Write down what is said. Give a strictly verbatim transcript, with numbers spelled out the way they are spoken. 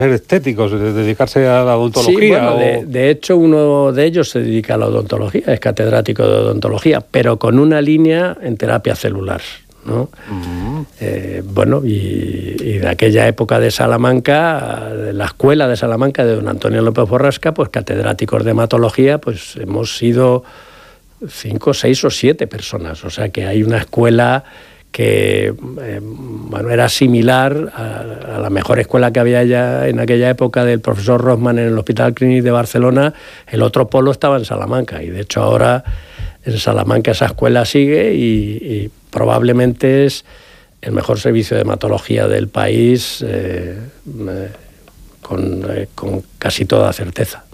ser estéticos, de dedicarse a la odontología. Sí, bueno, o... de, de hecho uno de ellos se dedica a la odontología, es catedrático de odontología, pero con una línea en terapia celular, ¿no? Uh-huh. Eh, bueno, y, y de aquella época de Salamanca, de la escuela de Salamanca de don Antonio López Borrasca, pues catedráticos de hematología, pues hemos sido cinco, seis o siete personas, o sea que hay una escuela que eh, bueno, era similar a, a la mejor escuela que había ya en aquella época del profesor Rossmann en el Hospital Clínic de Barcelona. El otro polo estaba en Salamanca y de hecho ahora en Salamanca esa escuela sigue y, y probablemente es el mejor servicio de hematología del país eh, eh, con, eh, con casi toda certeza.